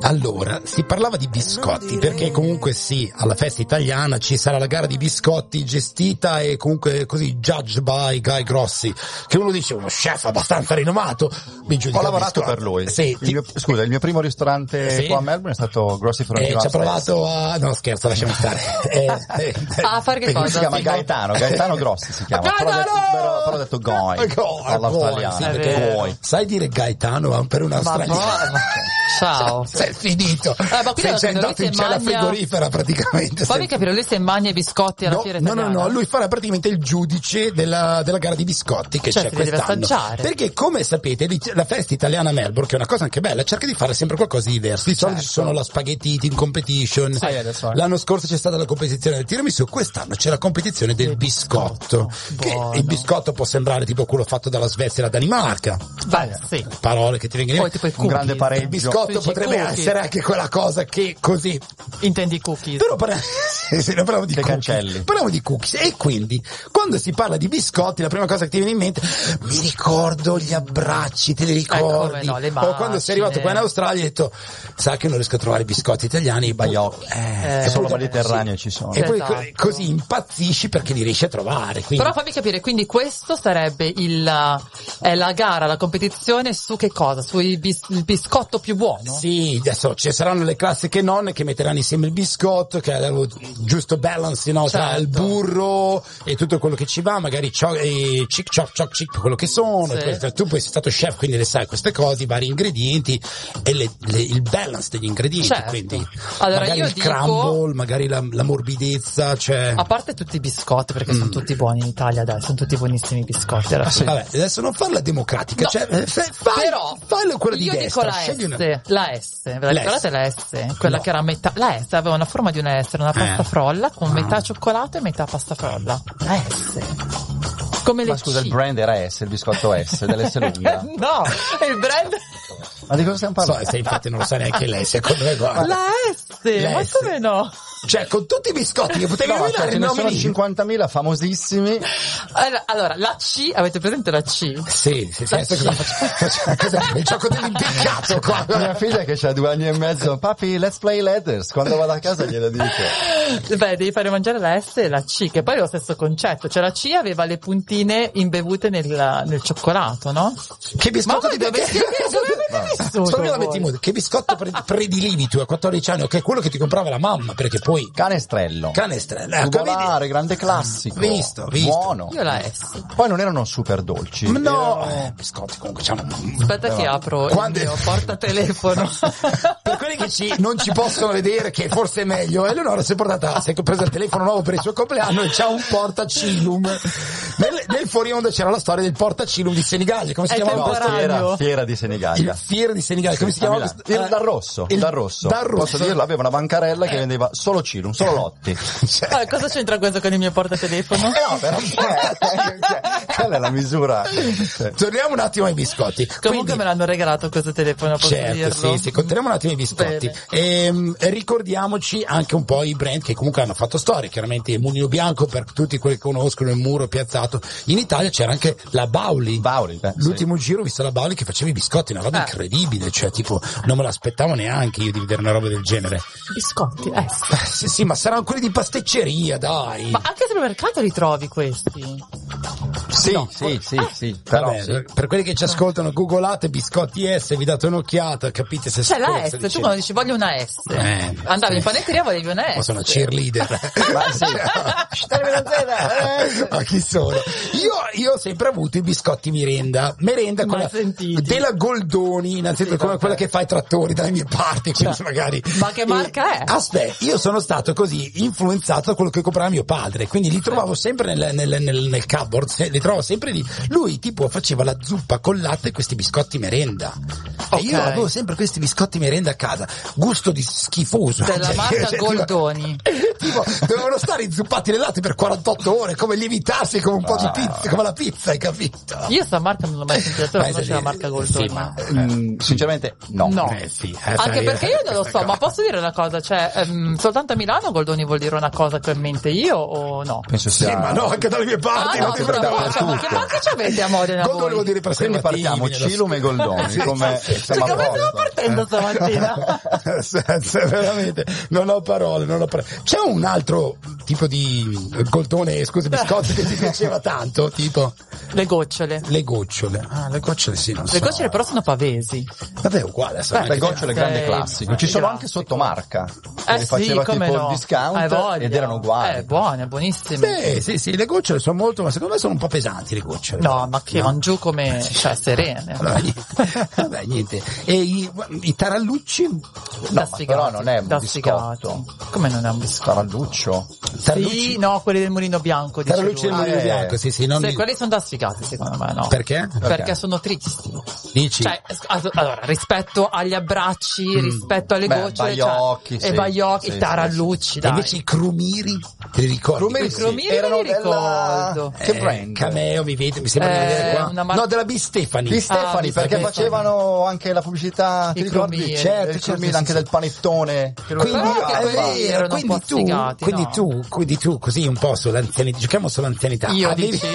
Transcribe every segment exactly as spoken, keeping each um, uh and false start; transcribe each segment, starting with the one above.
Allora, si parlava di biscotti, perché comunque sì, alla festa italiana ci sarà la gara di biscotti gestita e comunque così judged by Guy Grossi, che uno dice uno chef abbastanza rinomato. Ho lavorato per lui. Sì, il mio, scusa, il mio primo ristorante sì. qua a Melbourne è stato Grossi Florentino. Eh, ci ha provato a... No, scherzo, lasciamo stare. eh, eh, a fare che cosa? Si chiama Gaetano, Gaetano Grossi si chiama. Però, detto, però, però ho detto Guy, Guy all'australiano. sì, perché Guy. Sai dire Gaetano per un australiano? Ciao. Sei finito. Eh, ma sei già andato in cella magna... frigorifera praticamente. Fammi capire, lui si magna i biscotti alla no, fiera no, italiana. no, no, lui farà praticamente il giudice della, della gara di biscotti che cioè, c'è quest'anno. Perché come sapete la festa italiana a Melbourne, che è una cosa anche bella, cerca di fare sempre qualcosa di diverso. Di solito certo. ci sono la spaghetti eating competition. Sì, adesso, eh. L'anno scorso c'è stata la competizione del tiramisù, quest'anno c'è la competizione del biscotto. Che il biscotto può sembrare tipo quello fatto dalla Svezia e la Danimarca. Beh, sì. Parole che ti vengono in mente. Un grande pareggio. Il biscotto potrebbe cookies. essere anche quella cosa che così. Intendi cookies. Però parliamo, sì, sì, parliamo di che cookies. cancelli. Parliamo di cookies. E quindi, quando si parla di biscotti, la prima cosa che ti viene in mente, mi ricordo gli abbracci, te li ricordi? Eh, no, le o quando sei arrivato qua in Australia hai detto, sai che non riesco a trovare i biscotti italiani, i baiocchi. Eh, eh, solo poi, mediterranei ci sono. E poi esatto. così impazzisci perché li riesci a trovare. Quindi. Però fammi capire, quindi questo sarebbe il è la gara, la competizione su che cosa? Sul bis, il biscotto più buono? Sì, adesso ci saranno le classiche nonne che metteranno insieme il biscotto, che è il giusto balance, no, tra certo. il burro e tutto quello che ci va, magari ciò, e cic cic cic cic quello che sono. Sì. E poi, tu poi sei stato chef, quindi le sai queste cose, i vari ingredienti e le, le, il balance degli ingredienti. Certo. Quindi allora, magari io il dico, crumble, magari la, la morbidezza, cioè. A parte tutti i biscotti, perché mm. sono tutti buoni in Italia, dai, sono tutti buonissimi i biscotti. Ah, sì. Vabbè, adesso non farla democratica, no. cioè, fai, però fallo quella di io destra. dico la S, una... la S, ve la ricordate la S? Quella no. che era metà, la S aveva una forma di una S, era una pasta eh. frolla con ah. metà cioccolato e metà pasta frolla. La S. Come Ma le scusa, C. il brand era S, il biscotto S, dell'S lunga. No, il brand... Ma di cosa stiamo parlando? So, se infatti non lo sa neanche lei, secondo me guarda. La S, la ma S. come no? Cioè, con tutti i biscotti che potevi no, nominare, cioè, ce ne sono nomini... cinquantamila famosissimi. Allora, allora, la C, avete presente la C? Sì, sì, sì. Adesso cosa facciamo? Cos'è? Il gioco dell'impiccato qua. Mia figlia che ha due anni e mezzo, papi, let's play letters. Quando vado a casa glielo dico. Beh, devi fare mangiare la S e la C, che poi è lo stesso concetto. Cioè la C aveva le puntine imbevute nel, nel cioccolato, no? Che biscotto di dove Che biscotto predilivi tu a quattordici anni? Che è quello che ti comprava la mamma, perché poi Canestrello. Canestrello. Ecco, tubolare, grande classico. Visto, visto. Buono. Io la S. Poi non erano super dolci. No, erano... eh, biscotti comunque c'hanno. Aspetta che apro Quando... il mio portatelefono. Per quelli che ci, non ci possono vedere, che forse è meglio, Eleonora si è portata, si è presa il telefono nuovo per il suo compleanno e c'ha un portacilum. Nel, nel fuori onda c'era la storia del portacilum di Senigallia, come si È chiamava? Fiera, fiera di Senigallia. Il fiera di Senigallia, come si chiamava? Il Dal Rosso. Il Dal Rosso. Dal Rosso. Posso dirlo, aveva una bancarella che vendeva solo cilum, solo lotti. Cioè. Ah, cosa c'entra questo con il mio portatelefono? Eh no, però quella è la misura. Torniamo un attimo ai biscotti. Comunque Quindi, me l'hanno regalato questo telefono, posso certo, dirlo? sì, sì, conteremo un attimo i biscotti. E, ricordiamoci anche un po' i brand che comunque hanno fatto storia, chiaramente il Mulino Bianco per tutti quelli che conoscono, il Muro piazzato. In Italia c'era anche la Bauli. Bauli beh, L'ultimo sì. giro ho visto la Bauli che faceva i biscotti, una roba eh. incredibile, cioè tipo non me l'aspettavo neanche io di vedere una roba del genere. Biscotti, eh. Sì, sì, ma saranno quelli di pasticceria, dai. Ma anche al supermercato li trovi questi? Sì, no. sì, sì, sì. Però, Vabbè, sì. per quelli che ci ascoltano, googolate biscotti S, vi date un'occhiata, capite se C'è la S, dicendo. tu quando dici voglio una S, Eh, andavi sì. in panetteria volevi una S. O sono cheerleader. Ma sì. Ma chi sono? Io, io ho sempre avuto i biscotti merenda. Merenda quella della Goldoni, innanzitutto sì, come quella che fa i trattori dalle mie parti, quindi cioè, magari. Ma che marca e, è? Aspetta, io sono stato così influenzato da quello che comprava mio padre, quindi li trovavo sempre nel, nel, nel, nel cupboard, li trovavo sempre lì. Lui tipo faceva la zuppa con latte e questi biscotti merenda. Okay. E io avevo sempre questi biscotti merenda a casa, gusto di schifoso. Della cioè, marca cioè, Goldoni. Tipo, dovevano stare inzuppati nel latte per quarantotto ore, come lievitarsi come un po' di pizza, come la pizza, hai capito? Io sta marca non l'ho mai sentita, tu la Ma conosci se- la marca Goldoni? sì, ma- Mm, sinceramente no. No. Eh sì, eh, Anche sai, perché io non lo so, questa ma cosa. posso dire una cosa, cioè, ehm, soltanto a Milano Goldoni vuol dire una cosa che ho in mente io o no? Penso Sì, sia ma no, anche dalle mie parti, Ah, no, non ti scusa, preoccupare. cioè, Ma che manca ci avete a Modena Goldoni vuol voi? dire Quindi preservativi. partiamo Cilum e Goldoni, come siamo Cioè, a come stiamo posto. partendo stamattina? Senza, veramente, non ho parole, non ho parole. C'è un altro tipo di Goldone, scusa, biscotti che ti piaceva tanto, tipo Le gocciole. le gocciole. Ah, le gocciole sì, non so. Le gocciole però sono pavesi. Vabbè, è uguale. adesso Beh, anche- le gocciole grande Eh, classico. Ci sono anche classico. sotto marca. Eh Le sì, faceva come tipo no. il discount Hai voglia. ed erano uguali. Eh, buone, buonissime. Sì, sì, sì, le gocciole sono molto, ma secondo me sono un po' pesanti le gocciole. No, ma che No? van giù come, cioè, serene. Allora, niente. Vabbè, niente. E i, i tarallucci? No, Da ma sfigati, però non è un da biscotto. sfigati. Come non è un biscotto? Taralluccio. Tarallucci? Sì, no, quelli del Mulino Bianco. dice Tarallucci del lui. Mulino eh. Bianco, sì, sì. Non Sì, di- quelli sono da sfigati secondo me, no. Perché? Perché sono tristi. Dici? Cioè, as- allora, rispetto agli abbracci, rispetto alle Beh, gocciole, baiocchi, cioè, sì. e baiocchi, Sì, i tarallucci, E dai. invece i crumiri? Te li ricordi? Crumiri, I sì, crumiri erano me li della... ricordo. Che Eh, brand? Cameo, mi vede, mi sembra di Eh, vedere qua. una mar- No, della B. Stefani. Di Stefani, Ah, perché di facevano anche la pubblicità, ti I ricordi? crumiri. Certo, Certo, i crumiri, certo, anche sì, del sì. panettone. Che lo Quindi, Però anche è quelli vero, erano un quindi po' tu, sfigati, quindi no? tu, quindi tu, così un po' sull'anzianità, giochiamo sull'anzianità. Io avevi, dici?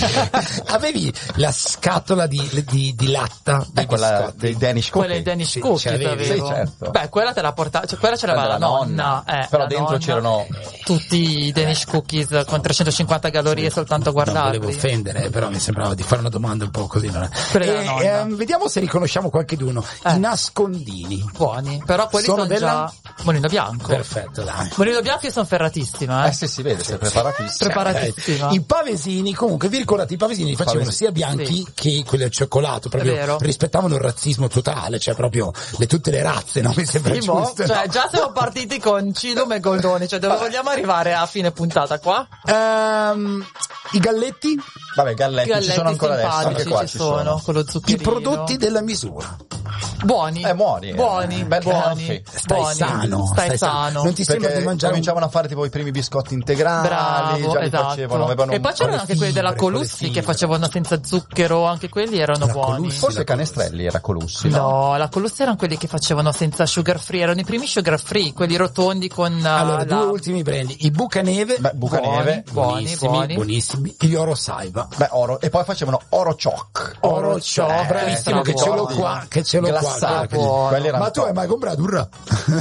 avevi la scatola di, di, di latta È di quella biscotti. dei Danish Quelle cookie. Danish Sì, cookies ce l'avevi? avevo. Sì, certo. Beh, quella te la portava, cioè quella ce l'aveva la Della nonna, nonna. eh, Però la dentro nonna. c'erano- tutti i Danish cookies con trecentocinquanta calorie soltanto a Non guardarli. volevo offendere, però mi sembrava di fare una domanda un po' così. Non è? Quella della E, nonna. ehm, vediamo se riconosciamo qualcheduno. Eh. I nascondini. Buoni, però quelli Sono sono, della- già Mulino Bianco. Perfetto, dai. Mulino Bianco io sono ferratissima, eh. Eh sì, si vede, sei preparatissimo. Preparatissima. Eh, I pavesini, comunque, vi ricordate, i pavesini li facevano Pavesini. sia bianchi che quelli al cioccolato, proprio È vero. rispettavano il razzismo totale, cioè proprio le, tutte le razze, no? Mi sembra Sì, mo, giusto. cioè no? già siamo partiti con Cilum e Goldoni, cioè dove vogliamo arrivare a fine puntata qua? Ehm, I galletti, Vabbè, galletti, Galletti ci sono ancora adesso, simpatici anche qua ci ci sono, sono. con lo i zuccherino. prodotti della misura. buoni. Eh, buoni, eh. Buoni, Belli buoni. healthy. Stai buoni. sano, Stai, stai sano. sano. Non ti sembra Perché di mangiare un- cominciavano a fare tipo i primi biscotti integrali, Bravo, già li esatto. facevano, avevano E un- poi c'erano con le anche quelli della fibre, con le Colussi che fibre. facevano senza zucchero, anche quelli erano La buoni. Colussi. Forse la Canestrelli era Colussi, No, la Colussi erano quelli che facevano senza sugar free, erano i primi sugar free, quelli rotondi con uh, Allora, la... due ultimi brand, i Bucaneve, Beh, Bucaneve, buoni, buonissimi, buoni. buonissimi, gli Oro Saiba. Beh, oro. E poi facevano Oro Choc. Oro Oro Ciò, Ciò, bravissimo, eh, che ce l'ho buoni. qua, che ce l'ho Glassati. qua. Buono. Quelli erano Ma tu top. hai mai comprato un rap?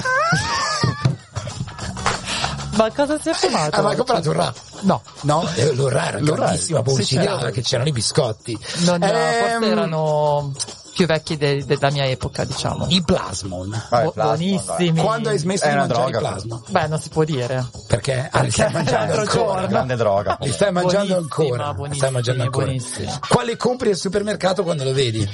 Ma cosa si è fumato? Hai mai comprato un rap? No, No, eh, l'Urra era L'Urra, grandissima sì, pubblicità, certo. perché c'erano i biscotti. non, Ehm, forse erano più vecchi de- della mia epoca, diciamo. I Plasmon. Vabbè, Bu- plasma, buonissimi. Quando hai smesso È di una mangiare droga, i Plasmon? Beh, non si può dire. Perché? Ah, li stai mangiando L'altro ancora. giorno. Grande droga. Li stai mangiando Buonissima, ancora. Li buonissimi, stai mangiando ancora. buonissimi. Quale compri al supermercato quando lo vedi?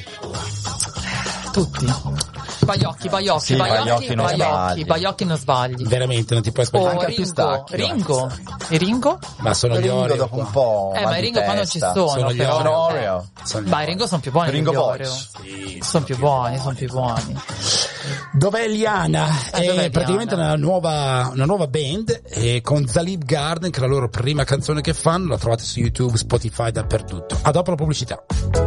Tutti. Baiocchi, Baiocchi, Sì, Baiocchi, Baiocchi non Baiocchi, sbagli. Baiocchi non sbagli. Veramente non ti puoi O aspettare. Anche al Ringo, pistacchio, Ringo, il Ringo? Ma sono gli Ringo Oreo dopo qua. un po'. Eh, mal ma i di Ringo qua non ci testa. sono, Sono gli però. Oreo. Eh. Oreo. Sono gli Ma i Oreo. Ringo sono più buoni Ringo degli Oreo. Boys. Sono più buoni, sono più buoni. Dov'è Liana? Eh, è dov'è praticamente Liana? una nuova, una nuova band e con Zalib Garden, che è la loro prima canzone che fanno, la trovate su YouTube, Spotify, dappertutto. A dopo la pubblicità.